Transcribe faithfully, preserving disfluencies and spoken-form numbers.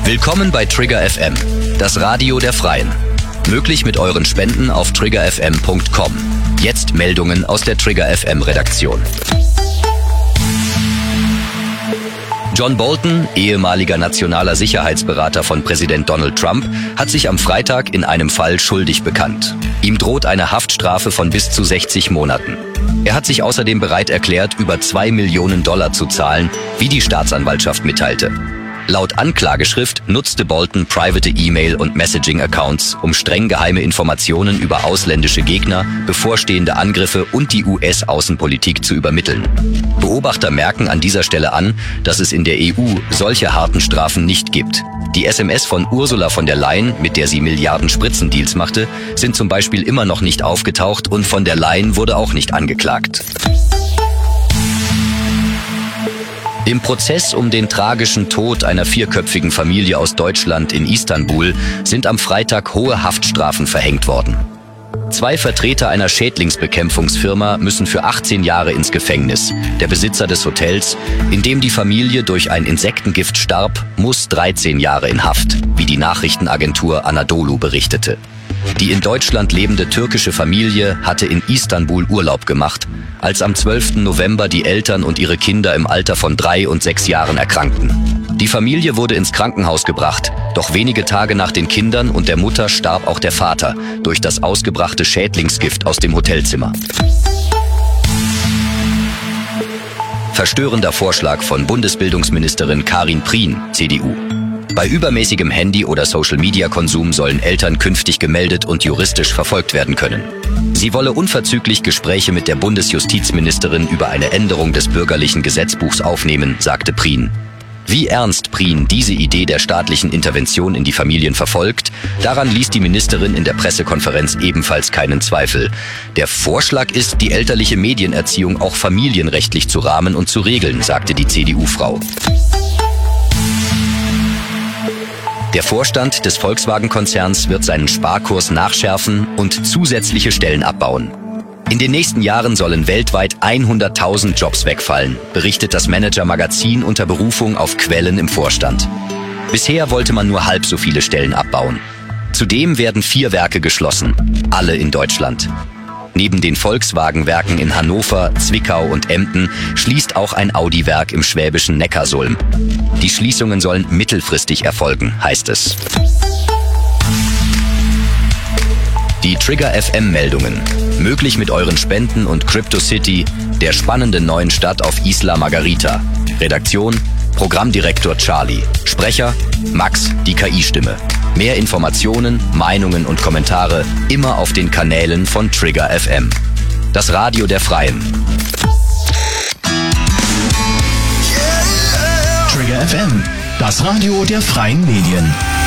Willkommen bei Trigger F M, das Radio der Freien. Möglich mit euren Spenden auf trigger f m punkt com. Jetzt Meldungen aus der Trigger F M Redaktion. John Bolton, ehemaliger nationaler Sicherheitsberater von Präsident Donald Trump, hat sich am Freitag in einem Fall schuldig bekannt. Ihm droht eine Haftstrafe von bis zu sechzig Monaten. Er hat sich außerdem bereit erklärt, über zwei Millionen Dollar zu zahlen, wie die Staatsanwaltschaft mitteilte. Laut Anklageschrift nutzte Bolton private E-Mail- und Messaging-Accounts, um streng geheime Informationen über ausländische Gegner, bevorstehende Angriffe und die U S-Außenpolitik zu übermitteln. Beobachter merken an dieser Stelle an, dass es in der E U solche harten Strafen nicht gibt. Die S M S von Ursula von der Leyen, mit der sie Milliarden Spritzendeals machte, sind zum Beispiel immer noch nicht aufgetaucht und von der Leyen wurde auch nicht angeklagt. Im Prozess um den tragischen Tod einer vierköpfigen Familie aus Deutschland in Istanbul sind am Freitag hohe Haftstrafen verhängt worden. Zwei Vertreter einer Schädlingsbekämpfungsfirma müssen für achtzehn Jahre ins Gefängnis. Der Besitzer des Hotels, in dem die Familie durch ein Insektengift starb, muss dreizehn Jahre in Haft, wie die Nachrichtenagentur Anadolu berichtete. Die in Deutschland lebende türkische Familie hatte in Istanbul Urlaub gemacht, als am zwölften November die Eltern und ihre Kinder im Alter von drei und sechs Jahren erkrankten. Die Familie wurde ins Krankenhaus gebracht, doch wenige Tage nach den Kindern und der Mutter starb auch der Vater durch das ausgebrachte Schädlingsgift aus dem Hotelzimmer. Verstörender Vorschlag von Bundesbildungsministerin Karin Prien, C D U. Bei übermäßigem Handy- oder Social-Media-Konsum sollen Eltern künftig gemeldet und juristisch verfolgt werden können. Sie wolle unverzüglich Gespräche mit der Bundesjustizministerin über eine Änderung des bürgerlichen Gesetzbuchs aufnehmen, sagte Prien. Wie ernst Prien diese Idee der staatlichen Intervention in die Familien verfolgt, daran ließ die Ministerin in der Pressekonferenz ebenfalls keinen Zweifel. Der Vorschlag ist, die elterliche Medienerziehung auch familienrechtlich zu rahmen und zu regeln, sagte die C D U-Frau. Der Vorstand des Volkswagen-Konzerns wird seinen Sparkurs nachschärfen und zusätzliche Stellen abbauen. In den nächsten Jahren sollen weltweit hunderttausend Jobs wegfallen, berichtet das Manager-Magazin unter Berufung auf Quellen im Vorstand. Bisher wollte man nur halb so viele Stellen abbauen. Zudem werden vier Werke geschlossen, alle in Deutschland. Neben den Volkswagen-Werken in Hannover, Zwickau und Emden schließt auch ein Audi-Werk im schwäbischen Neckarsulm. Die Schließungen sollen mittelfristig erfolgen, heißt es. Die Trigger F M-Meldungen. Möglich mit euren Spenden und Crypto City, der spannenden neuen Stadt auf Isla Margarita. Redaktion: Programmdirektor Charlie. Sprecher: Max, die K I-Stimme. Mehr Informationen, Meinungen und Kommentare immer auf den Kanälen von Trigger F M. Das Radio der Freien. Trigger F M, das Radio der Freien Medien.